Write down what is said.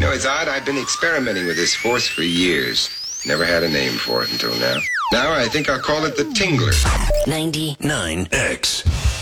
know, it's odd. I've been experimenting with this force for years. Never had a name for it until now. Now I think I'll call it the Tingler. 99X.